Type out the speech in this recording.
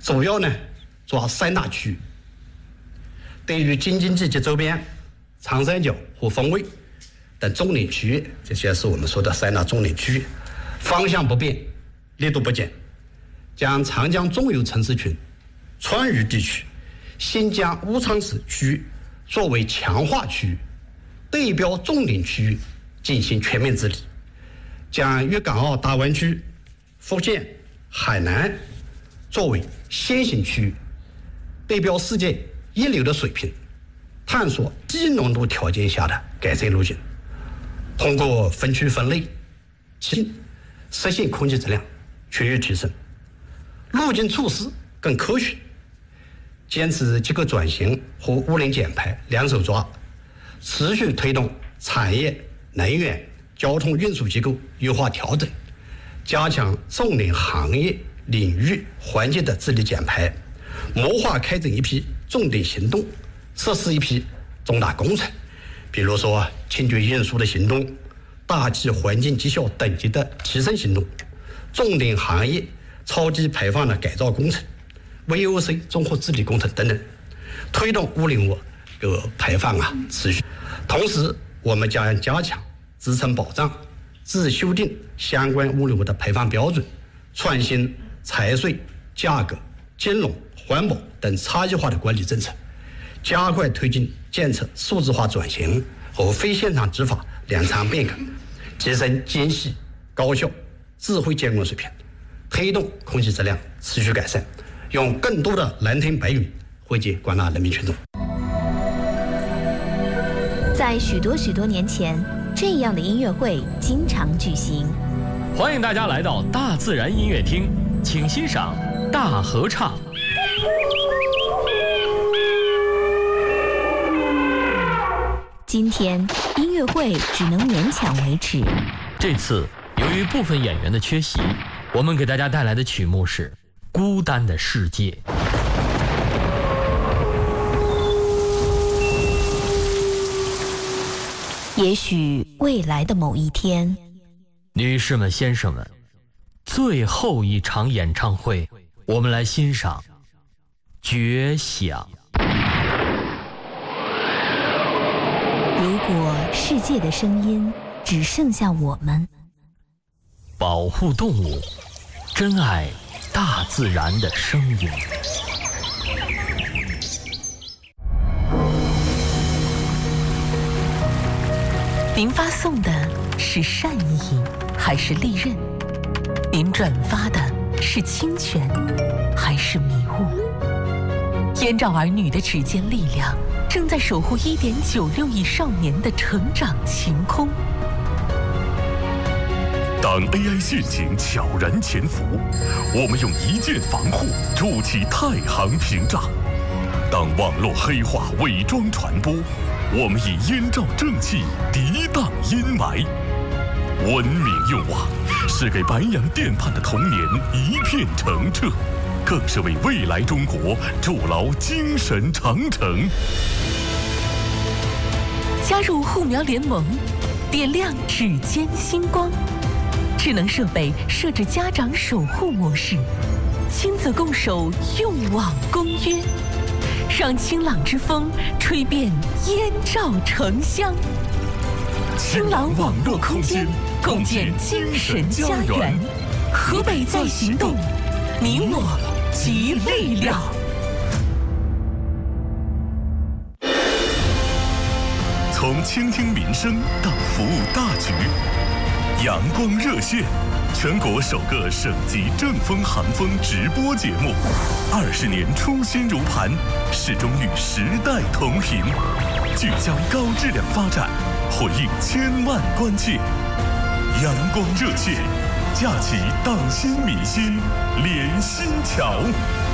主要呢抓3大区域。对于京津冀及周边、长三角和汾渭等重点区域，这些是我们说的3大重点区域，方向不变，力度不减，将长江中游城市群、川渝地区、新疆乌昌市区域作为强化区域，对标重点区域进行全面治理，将粤港澳大湾区、福建、海南作为先行区域，对标世界一流的水平，探索低浓度条件下的改善路径，通过分区分类实现空气质量区域提升，路径措施更科学，坚持结构转型和污染减排两手抓，持续推动产业、能源、交通运输结构优化调整，加强重点行业领域环境的治理减排，谋划开展一批重点行动，实施一批重大工程，比如说清洁运输的行动、大气环境绩效等级的提升行动、重点行业超低排放的改造工程、VOC 综合治理工程等等，推动污染物排放持续。同时，我们将加强支撑保障，自修订相关污染物的排放标准，创新财税、价格、金融、环保等差异化的管理政策，加快推进建设数字化转型和非现场执法两场变革，提升精细、高效、智慧监管水平，推动空气质量持续改善，用更多的蓝天白云惠及广大人民群众。 在许多年前，这样的音乐会经常举行。 欢迎大家来到大自然音乐厅，请欣赏大合唱。 今天音乐会只能勉强维持。 这次由于部分演员的缺席，我们给大家带来的曲目是《孤单的世界》。 也许未来的某一天， 女士们、先生们，最后一场演唱会，我们来欣赏《绝响》。 如果世界的声音只剩下我们， 保护动物，珍爱大自然的声音。 您发送的是善意还是利刃？您转发的是侵权还是迷雾？燕赵儿女的指尖力量正在守护1.96亿少年的成长晴空。 当 AI 陷阱悄然潜伏，我们用一键防护筑起太行屏障；当网络黑化伪装传播，我们以燕赵正气涤荡阴霾。文明用网是给白洋淀畔的童年一片澄澈，更是为未来中国筑牢精神长城。 加入护苗联盟，点亮指尖星光。智能设备设置家长守护模式，亲子共守用网公约，让清朗之风吹遍燕赵城乡。清朗网络空间，共建精神家园。河北在行动，你我集力量。 从倾听民生到服务大局，阳光热线，全国首个省级正风航风直播节目，20年初心如磐，始终与时代同行，聚焦高质量发展，回应千万关切。阳光热线，架起党心民心连心桥。